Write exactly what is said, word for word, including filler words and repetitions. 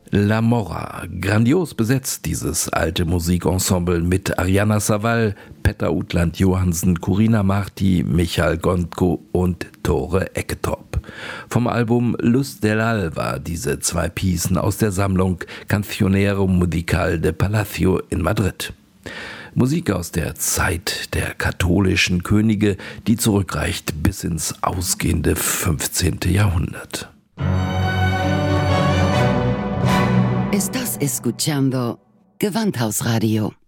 La Morra, grandios besetzt dieses alte Musikensemble mit Ariana Savall, Petter Outland Johansen, Corina Marti, Michael Gondko und Tore Eketorp. Vom Album Luz del Alba diese zwei Piecen aus der Sammlung Cancionero Musical de Palacio in Madrid. Musik aus der Zeit der katholischen Könige, die zurückreicht bis ins ausgehende fünfzehnte Jahrhundert. Estás escuchando Gewandhausradio.